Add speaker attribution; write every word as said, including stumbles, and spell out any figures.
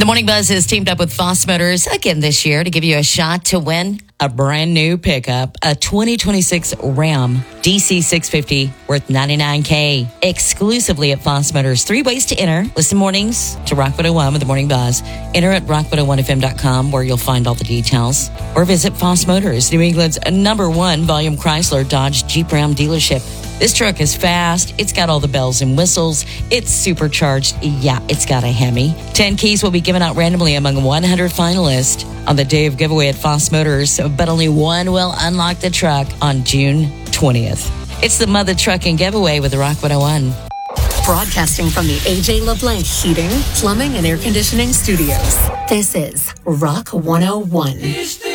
Speaker 1: The Morning Buzz has teamed up with Foss Motors again this year to give you a shot to win a brand new pickup, a twenty twenty-six Ram D C six fifty worth ninety-nine thousand dollars exclusively at Foss Motors. Three ways to enter. Listen mornings to Rock one oh one with the Morning Buzz. Enter at rock one oh one f m dot com where you'll find all the details. Or visit Foss Motors, New England's number one volume Chrysler Dodge Jeep Ram dealership. This truck is fast. It's got all the bells and whistles. It's supercharged. Yeah, it's got a Hemi. Ten keys will be given out randomly among one hundred finalists on the day of giveaway at Foss Motors, but only one will unlock the truck on June twentieth. It's the Mother Trucking Giveaway with the Rock one oh one.
Speaker 2: Broadcasting from the A J LeBlanc Heating, Plumbing, and Air Conditioning Studios. This is Rock one oh one.